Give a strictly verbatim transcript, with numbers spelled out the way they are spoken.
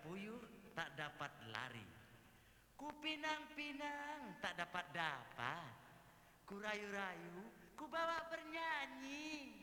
puyuh tak dapat lari, ku pinang-pinang tak dapat dapat, ku rayu-rayu ku bawa bernyanyi.